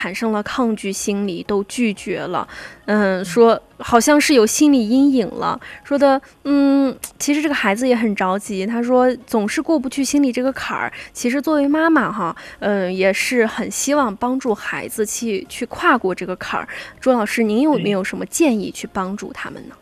产生了抗拒心理，都拒绝了。说好像是有心理阴影了，说的其实这个孩子也很着急，他说总是过不去心里这个坎儿。其实作为妈妈哈，也是很希望帮助孩子去跨过这个坎儿。朱老师，您有没有什么建议去帮助他们呢？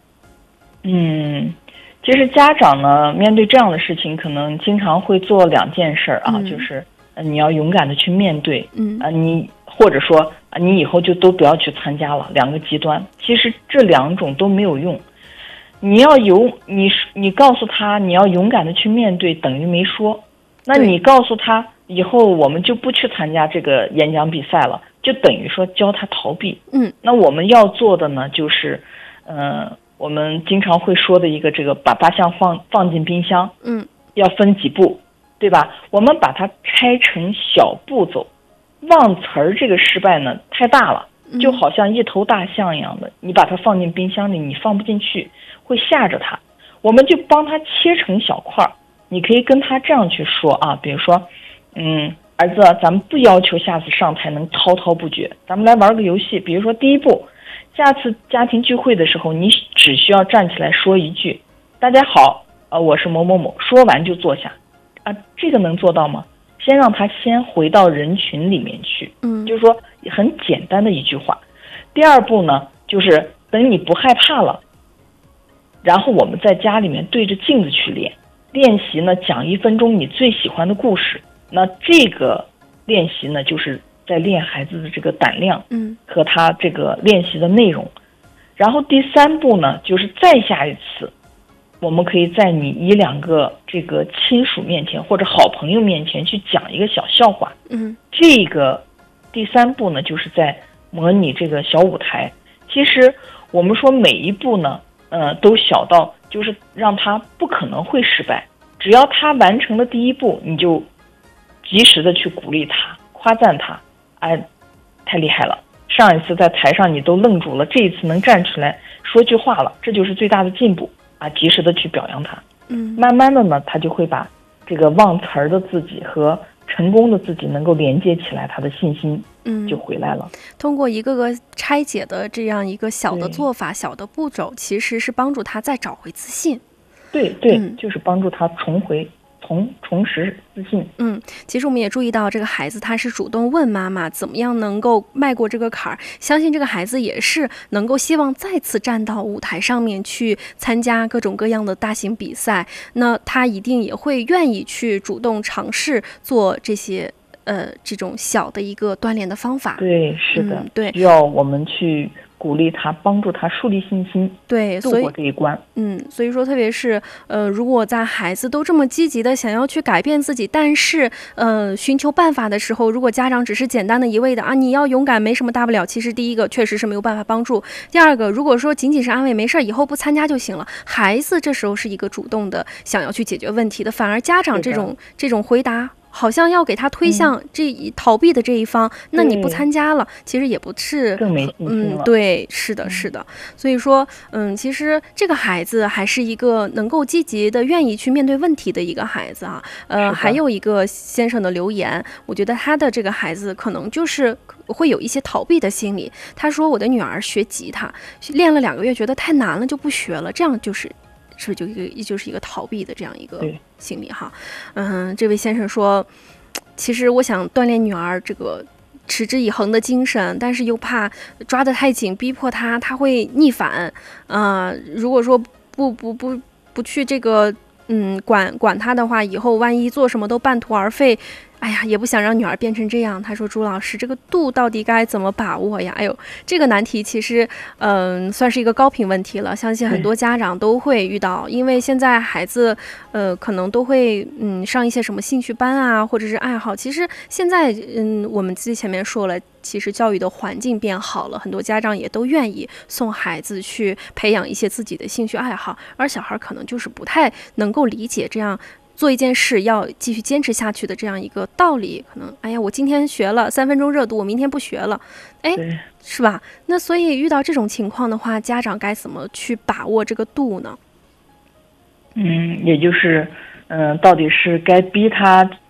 其实家长呢，面对这样的事情，可能经常会做2件事啊，就是你要勇敢的去面对，你或者说你以后就都不要去参加了，2个极端。其实这2种都没有用。你告诉他你要勇敢的去面对，等于没说。那你告诉他以后我们就不去参加这个演讲比赛了，就等于说教他逃避。那我们要做的呢，就是我们经常会说的一个这个把8项放进冰箱，要分几步，对吧？我们把它拆成小步走。忘词儿这个失败呢太大了，就好像一头大象一样的，你把它放进冰箱里，你放不进去，会吓着它。我们就帮他切成小块儿，你可以跟他这样去说啊，比如说，儿子，咱们不要求下次上台能滔滔不绝，咱们来玩个游戏。比如说第一步，下次家庭聚会的时候，你只需要站起来说一句大家好，我是某某某，说完就坐下。这个能做到吗？先让他先回到人群里面去，就是说很简单的一句话。第2步呢，就是等你不害怕了，然后我们在家里面对着镜子去练习呢，讲1分钟你最喜欢的故事。那这个练习呢，就是在练孩子的这个胆量，和他这个练习的内容。然后第3步呢，就是再下一次，我们可以在你1、2个这个亲属面前或者好朋友面前去讲一个小笑话。这个第3步呢，就是在模拟这个小舞台。其实我们说每一步呢，都小到就是让他不可能会失败。只要他完成了第1步，你就及时的去鼓励他，夸赞他，太厉害了！上一次在台上你都愣住了，这一次能站出来说句话了，这就是最大的进步。及时的去表扬他，慢慢的呢，他就会把这个忘词儿的自己和成功的自己能够连接起来，他的信心就回来了。 通过一个个拆解的这样一个小的做法、小的步骤，其实是帮助他再找回自信。 对，就是帮助他重拾自信。 其实我们也注意到这个孩子他是主动问妈妈怎么样能够迈过这个坎儿，相信这个孩子也是能够希望再次站到舞台上面去参加各种各样的大型比赛，那他一定也会愿意去主动尝试做这些这种小的一个锻炼的方法。 对，是的， 对， 需要我们去鼓励他，帮助他树立信心， 对， 度过这一关。 所以说特别是如果在孩子都这么积极的想要去改变自己，但是寻求办法的时候，如果家长只是简单的一味的你要勇敢，没什么大不了，其实第一个确实是没有办法帮助。第二个，如果说仅仅是安慰没事以后不参加就行了，孩子这时候是一个主动的想要去解决问题的，反而家长这种回答好像要给他推向逃避的这一方，那你不参加了，其实也不是更没信心了。 对，是的。所以说，其实这个孩子还是一个能够积极的、愿意去面对问题的一个孩子啊。还有一个先生的留言，我觉得他的这个孩子可能就是会有一些逃避的心理。他说：“我的女儿学吉他，练了2个月，觉得太难了就不学了，这样是不是就是一个逃避的这样一个心理哈？”这位先生说，其实我想锻炼女儿这个持之以恒的精神，但是又怕抓得太紧，逼迫她会逆反。如果说不去这个管她的话，以后万一做什么都半途而废。哎呀，也不想让女儿变成这样。他说：“朱老师，这个度到底该怎么把握呀？”哎呦，这个难题其实，算是一个高频问题了。相信很多家长都会遇到，因为现在孩子，可能都会上一些什么兴趣班啊，或者是爱好。其实现在，我们自己前面说了，其实教育的环境变好了，很多家长也都愿意送孩子去培养一些自己的兴趣爱好，而小孩可能就是不太能够理解这样。做一件事要继续坚持下去的这样一个道理，可能哎呀，我今天学了3分钟热度，我明天不学了，是吧？那所以遇到这种情况的话，家长该怎么去把握这个度呢？ 也就是到底是该逼他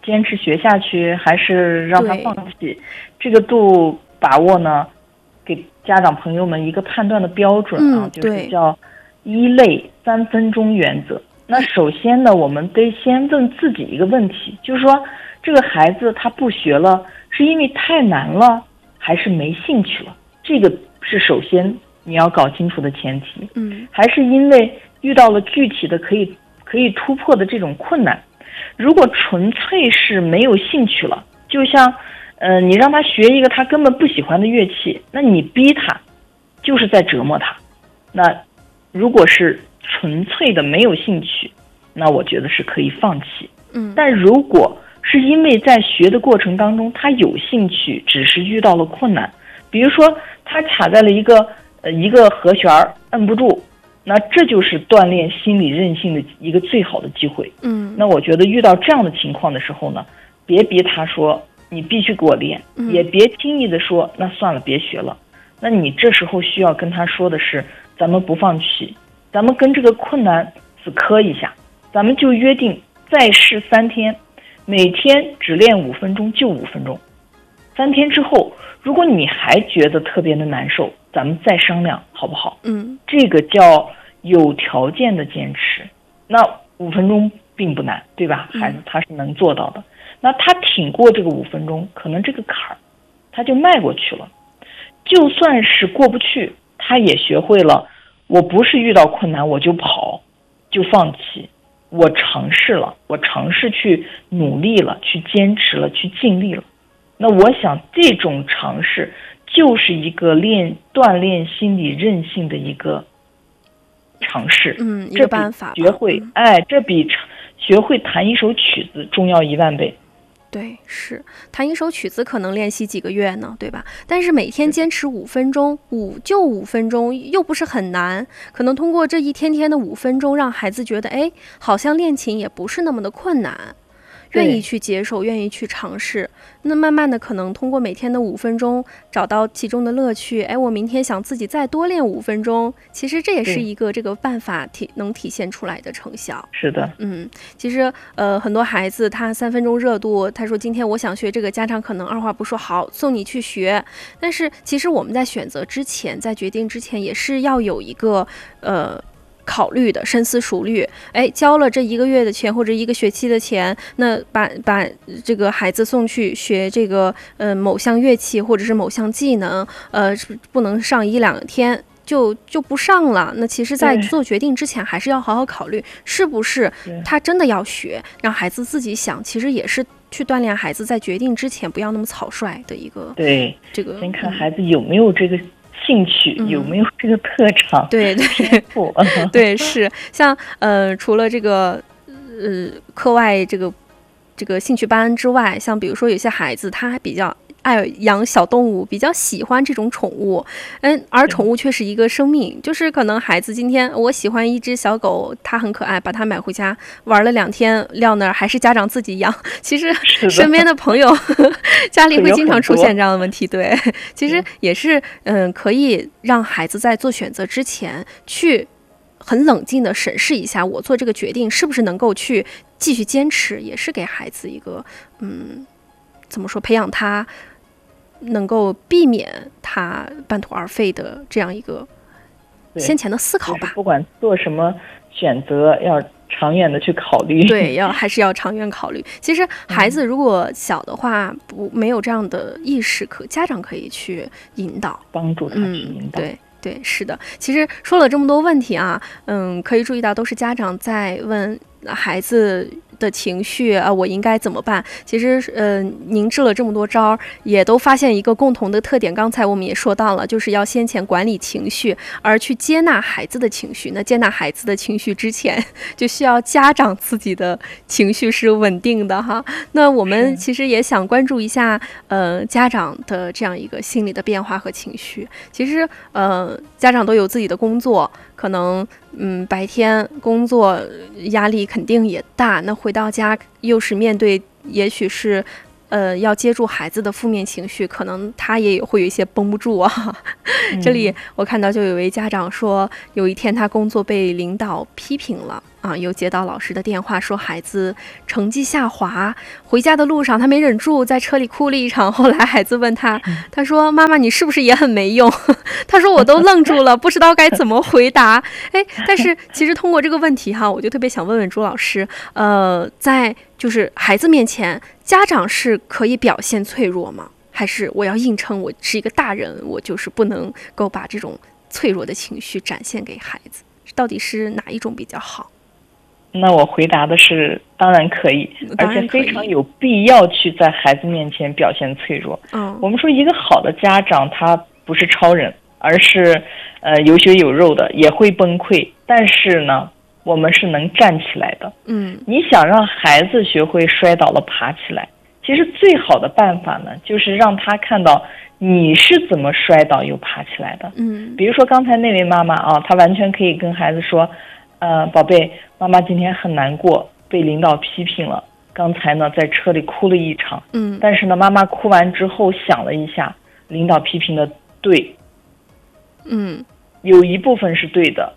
坚持学下去，还是让他放弃？这个度把握呢，给家长朋友们一个判断的标准啊，就是叫一类3分钟原则。那首先呢，我们得先问自己一个问题，就是说这个孩子他不学了，是因为太难了，还是没兴趣了？这个是首先你要搞清楚的前提。还是因为遇到了具体的可以突破的这种困难。如果纯粹是没有兴趣了，就像你让他学一个他根本不喜欢的乐器，那你逼他就是在折磨他。那如果是纯粹的没有兴趣，那我觉得是可以放弃。但如果是因为在学的过程当中他有兴趣，只是遇到了困难，比如说他卡在了一个和弦摁不住，那这就是锻炼心理韧性的一个最好的机会。那我觉得遇到这样的情况的时候呢，别逼他说你必须给我练，也别轻易的说那算了别学了。那你这时候需要跟他说的是，咱们不放弃，咱们跟这个困难死磕一下，咱们就约定再试3天，每天只练5分钟就5分钟。3天之后，如果你还觉得特别的难受，咱们再商量好不好？这个叫有条件的坚持。那5分钟并不难，对吧？孩子他是能做到的。那他挺过这个5分钟，可能这个坎儿他就迈过去了。就算是过不去，他也学会了，我不是遇到困难我就跑就放弃，我尝试了，我尝试去努力了，去坚持了，去尽力了。那我想这种尝试就是一个锻炼心理韧性的一个尝试。 一个办法。 这比学会弹一首曲子重要10000倍。 对，是弹一首曲子可能练习几个月呢，对吧？但是每天坚持5分钟，5分钟，又不是很难。可能通过这一天天的5分钟，让孩子觉得，好像练琴也不是那么的困难，愿意去接受，愿意去尝试。那慢慢的可能通过每天的5分钟找到其中的乐趣。我明天想自己再多练5分钟，其实这也是一个这个办法能体现出来的成效。 是的。 其实很多孩子他3分钟热度，他说今天我想学这个，家长可能二话不说好送你去学。但是其实我们在选择之前，在决定之前，也是要有一个考虑的，深思熟虑。交了这1个月的钱或者1个学期的钱，那把这个孩子送去学这个某项乐器或者是某项技能，不能上1-2天就不上了。那其实在做决定之前还是要好好考虑，是不是他真的要学，让孩子自己想，其实也是去锻炼孩子在决定之前不要那么草率的一个。这个先看孩子有没有这个兴趣，有没有这个特长。 对对是像除了这个课外这个兴趣班之外，像比如说有些孩子他还比较爱养小动物，比较喜欢这种宠物。而宠物却是一个生命，就是可能孩子今天我喜欢一只小狗，它很可爱，把它买回家玩了2天撂那儿，还是家长自己养。其实身边的朋友家里会经常出现这样的问题。对，其实也是可以让孩子在做选择之前去很冷静的审视一下，我做这个决定是不是能够去继续坚持，也是给孩子一个怎么说，培养他能够避免他半途而废的这样一个先前的思考吧。 不管做什么选择，要长远的去考虑。 对，还是要长远考虑。其实孩子如果小的话，没有这样的意识，家长可以去引导， 帮助他去引导。 对，是的。其实说了这么多问题啊，可以注意到都是家长在问孩子的情绪啊，我应该怎么办？其实您支了这么多招，也都发现一个共同的特点。刚才我们也说到了，就是要先前管理情绪，而去接纳孩子的情绪。那接纳孩子的情绪之前，就需要家长自己的情绪是稳定的哈。那我们其实也想关注一下家长的这样一个心理的变化和情绪。其实家长都有自己的工作，可能白天工作压力肯定也大，那回到家又是面对也许是要接住孩子的负面情绪，可能他也会有一些绷不住啊。 这里我看到就有位家长说，有一天他工作被领导批评了啊，又接到老师的电话说孩子成绩下滑，回家的路上他没忍住在车里哭了一场。后来孩子问他，他说妈妈你是不是也很没用？他说我都愣住了，不知道该怎么回答。但是其实通过这个问题哈，我就特别想问问朱老师，在就是孩子面前，家长是可以表现脆弱吗？还是我要硬撑，我是一个大人，我就是不能够把这种脆弱的情绪展现给孩子？到底是哪一种比较好？ 那我回答的是当然可以，而且非常有必要去在孩子面前表现脆弱。我们说一个好的家长他不是超人，而是有血有肉的，也会崩溃，但是呢我们是能站起来的。你想让孩子学会摔倒了爬起来，其实最好的办法呢就是让他看到你是怎么摔倒又爬起来的。比如说刚才那位妈妈啊，她完全可以跟孩子说，宝贝，妈妈今天很难过，被领导批评了，刚才呢在车里哭了一场。但是呢妈妈哭完之后想了一下，领导批评的对，有一部分是对的，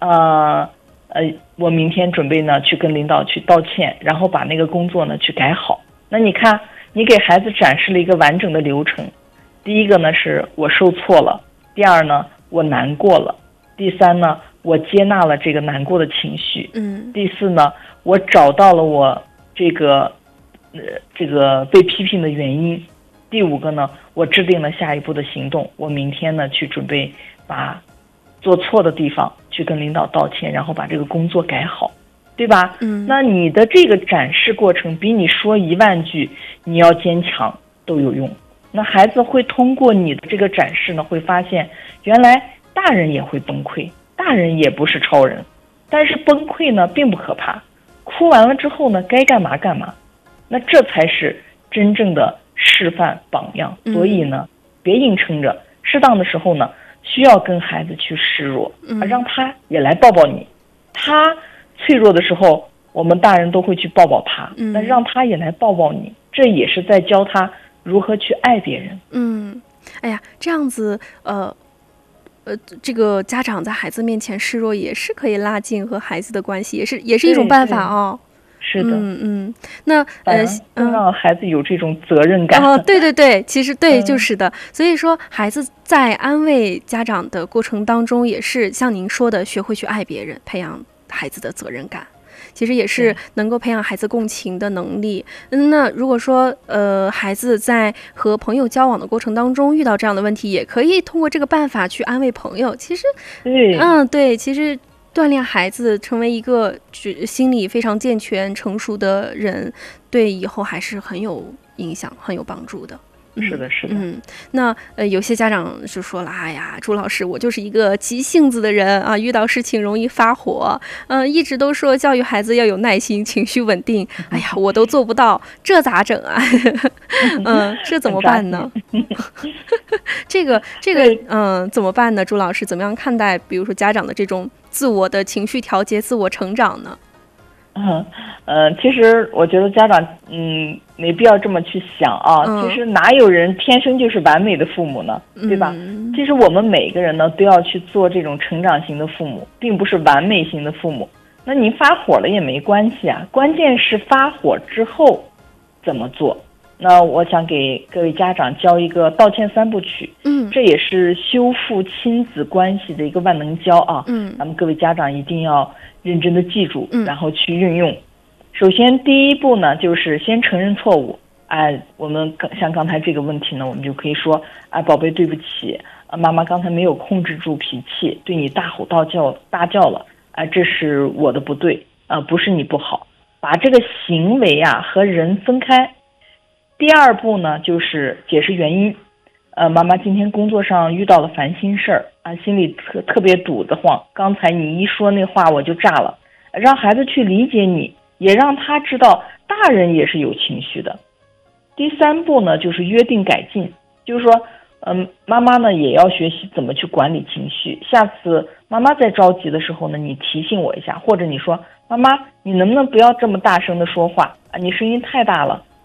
我明天准备呢去跟领导去道歉，然后把那个工作呢去改好。那你看，你给孩子展示了一个完整的流程。第一个呢是我受挫了，第二呢我难过了，第三呢我接纳了这个难过的情绪，第四呢我找到了我这个被批评的原因，第五个呢我制定了下一步的行动，我明天呢去准备把做错的地方去跟领导道歉，然后把这个工作改好，对吧？那你的这个展示过程比你说10000句你要坚强都有用。那孩子会通过你的这个展示呢，会发现原来大人也会崩溃，大人也不是超人，但是崩溃呢并不可怕，哭完了之后呢该干嘛干嘛，那这才是真正的示范榜样。所以呢别硬撑着，适当的时候呢需要跟孩子去示弱，让他也来抱抱你。他脆弱的时候我们大人都会去抱抱他，那让他也来抱抱你，这也是在教他如何去爱别人。 哎呀，这样子这个家长在孩子面前示弱也是可以拉近和孩子的关系，也是一种办法哦。 是的， 那让孩子有这种责任感。 对，其实对，就是的。所以说，孩子在安慰家长的过程当中，也是像您说的，学会去爱别人，培养孩子的责任感。其实也是能够培养孩子共情的能力。那如果说孩子在和朋友交往的过程当中遇到这样的问题，也可以通过这个办法去安慰朋友。其实对，其实锻炼孩子成为一个心理非常健全成熟的人，对以后还是很有影响很有帮助的。 是的。 那有些家长就说了，哎呀，朱老师，我就是一个急性子的人啊，遇到事情容易发火，一直都说教育孩子要有耐心，情绪稳定，哎呀，我都做不到，这咋整啊？这怎么办呢？这个怎么办呢？朱老师怎么样看待，比如说家长的这种自我的情绪调节、自我成长呢？ 其实我觉得家长没必要这么去想啊。其实哪有人天生就是完美的父母呢，对吧？其实我们每个人呢都要去做这种成长型的父母，并不是完美型的父母。那你发火了也没关系啊，关键是发火之后怎么做。那我想给各位家长教一个道歉3部曲，这也是修复亲子关系的一个万能胶啊。咱们各位家长一定要认真的记住，然后去运用。首先第一步呢，就是先承认错误。我们像刚才这个问题呢，我们就可以说，宝贝，对不起，妈妈刚才没有控制住脾气，对你大吼大叫了，这是我的不对，不是你不好，把这个行为和人分开。第二步呢，就是解释原因。妈妈今天工作上遇到了烦心事儿心里特别堵得慌，刚才你一说那话我就炸了，让孩子去理解你，也让他知道大人也是有情绪的。第3步呢，就是约定改进，就是说妈妈呢也要学习怎么去管理情绪，下次妈妈在着急的时候呢，你提醒我一下，或者你说，妈妈你能不能不要这么大声的说话你声音太大了，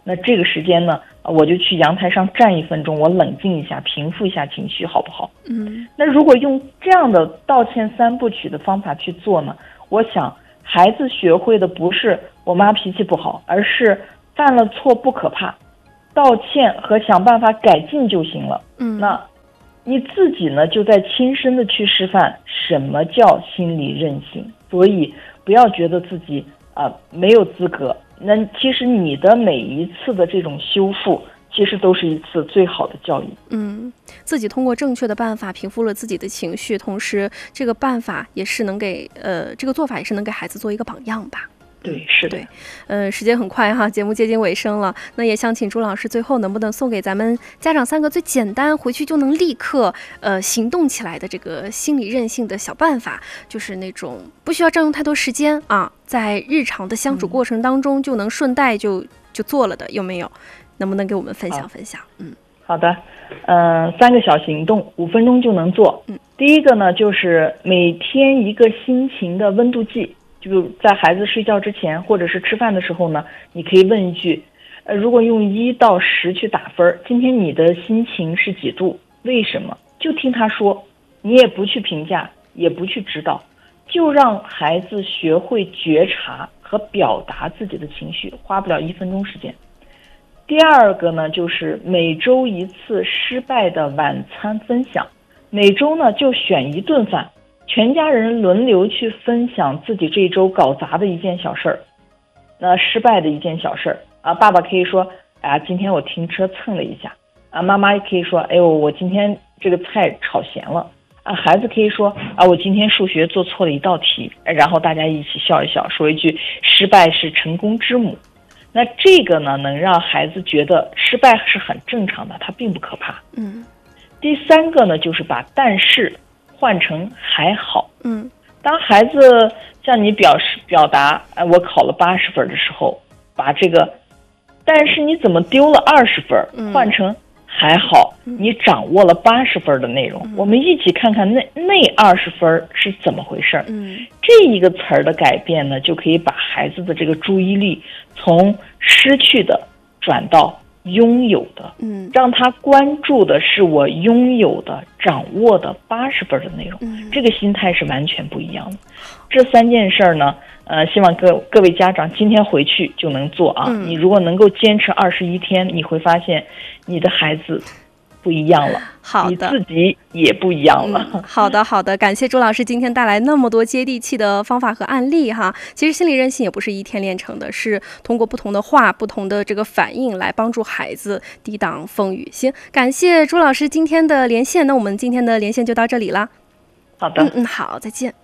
那这个时间呢，我就去阳台上站1分钟，我冷静一下，平复一下情绪，好不好？那如果用这样的道歉3部曲的方法去做呢，我想孩子学会的不是我妈脾气不好，而是犯了错不可怕，道歉和想办法改进就行了。那你自己呢，就在亲身的去示范什么叫心理韧性。所以不要觉得自己没有资格，那其实你的每一次的这种修复，其实都是一次最好的教育。 自己通过正确的办法平复了自己的情绪，同时这个办法也是能给这个做法也是能给孩子做一个榜样吧。 对，是的。 时间很快哈，节目接近尾声了。那也想请朱老师最后能不能送给咱们家长3个最简单，回去就能立刻行动起来的这个心理韧性的小办法，就是那种不需要占用太多时间啊，在日常的相处过程当中就能顺带就做了的，有没有？能不能给我们分享分享？ 好的，3个小行动，5分钟就能做。第一个呢，就是每天一个心情的温度计。就在孩子睡觉之前，或者是吃饭的时候呢，你可以问一句，如果用1到10去打分，今天你的心情是几度？为什么？就听他说，你也不去评价，也不去指导，就让孩子学会觉察和表达自己的情绪，花不了1分钟时间。第二个呢，就是每周1次失败的晚餐分享，每周呢就选1顿饭。全家人轮流去分享自己这周搞砸的一件小事儿，那失败的一件小事儿爸爸可以说，今天我停车蹭了一下妈妈也可以说，哎呦，我今天这个菜炒咸了孩子可以说我今天数学做错了1道题，然后大家一起笑一笑，说一句失败是成功之母。那这个呢，能让孩子觉得失败是很正常的，它并不可怕。第3个呢，就是把但是换成还好。当孩子向你表达我考了80分的时候，把这个但是你怎么丢了20分换成还好你掌握了80分的内容。我们一起看看那20分是怎么回事。这一个词儿的改变呢，就可以把孩子的这个注意力从失去的转到拥有的，让他关注的是我拥有的、掌握的80分的内容，这个心态是完全不一样的。这3件事呢，希望各位家长今天回去就能做你如果能够坚持21天，你会发现你的孩子不一样了， 好的， 你自己也不一样了。 好的，感谢朱老师今天带来那么多接地气的方法和案例哈。其实心理韧性也不是1天练成的，是通过不同的话、不同的这个反应来帮助孩子抵挡风雨。行，感谢朱老师今天的连线，那我们今天的连线就到这里了。 好的， 好，再见。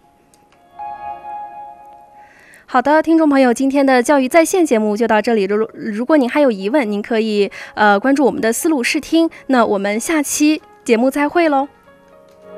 好的，听众朋友，今天的教育在线节目就到这里。如果您还有疑问，您可以关注我们的思路视听。那我们下期节目再会喽。